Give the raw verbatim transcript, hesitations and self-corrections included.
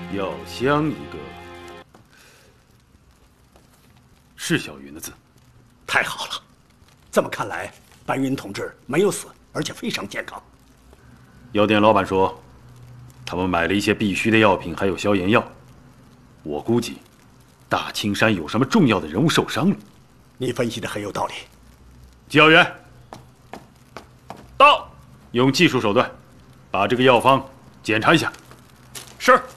药箱一个，是小云的字。 太好了，这么看来，白云同志没有死，而且非常健康。 药店老板说，他们买了一些必需的药品，还有消炎药。我估计，大青山有什么重要的人物受伤了。 你分析的很有道理。 机要员，到，用技术手段，把这个药方检查一下。 是。